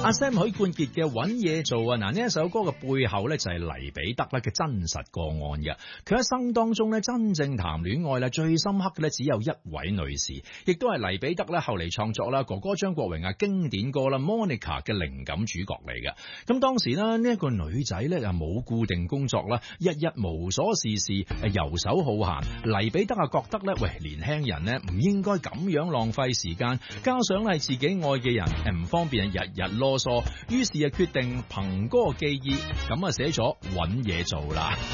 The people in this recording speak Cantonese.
阿 Sam 許冠傑嘅揾嘢做啊，嗱呢一首歌嘅背後咧就係黎彼得咧嘅真實個案嘅。佢一生當中咧真正談戀愛啦，最深刻嘅咧只有一位女士，亦都係黎彼得咧後嚟創作啦哥哥張國榮啊經典歌啦 Monica 嘅靈感主角嚟嘅。咁當時咧呢一個女仔咧又冇固定工作啦，日日無所事事，遊手好閒。黎彼得啊覺得咧，喂，年輕人咧唔應該咁樣浪費時間，加上係自己愛嘅人唔方便日日囉嗦，於是啊決定憑歌寄意，咁啊寫咗揾嘢做啦。